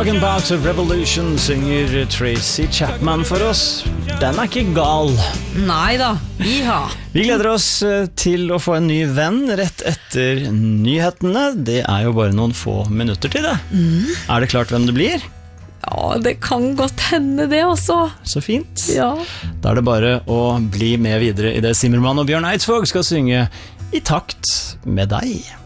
Talking about a revolution synger Tracy Chapman for oss. Den ikke gal. Neida, iha. Vi gleder oss til å få en ny venn rett etter nyhetene. Det jo bare noen få minutter til det. Det klart hvem det blir? Ja, det kan godt hende det også. Så fint. Ja. Da det bare å bli med videre i det Simmermann og Bjørn Eidsvåg skal synge I takt med deg.